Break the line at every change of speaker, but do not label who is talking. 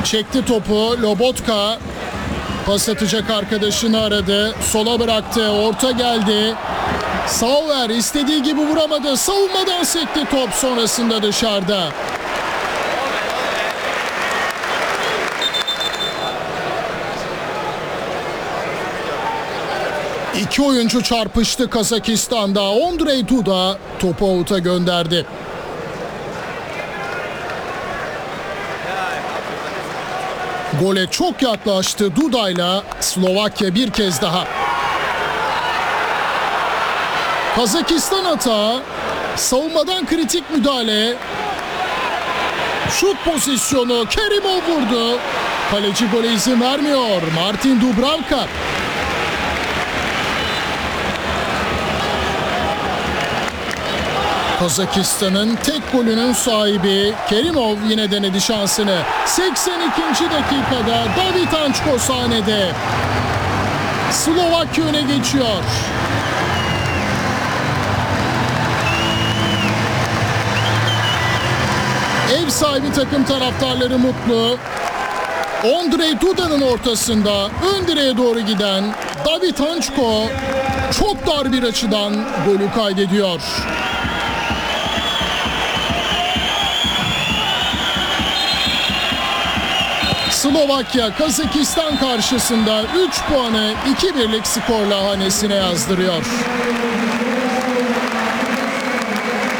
Çekti topu Lobotka. Pas atacak arkadaşını aradı. Sola bıraktı. Orta geldi. Sauer istediği gibi vuramadı. Savunmadan sekti top, sonrasında dışarıda. İki oyuncu çarpıştı Kazakistan'da. Ondrej Duda topu out'a gönderdi. Gole çok yaklaştı Duda'yla Slovakya bir kez daha. Kazakistan hata, savunmadan kritik müdahale. Şut pozisyonu, Kerimov vurdu. Kaleci gole izin vermiyor. Martin Dubravka. Kazakistan'ın tek golünün sahibi Kerimov yine denedi şansını. 82. dakikada David Ančko sahnede. Slovakya öne geçiyor. Ev sahibi takım taraftarları mutlu. Ondrej Duda'nın ortasında ön direğe doğru giden David Ančko çok dar bir açıdan golü kaydediyor. Slovakya Kazakistan karşısında 3 puanı 2-1'lik skorla hanesine yazdırıyor.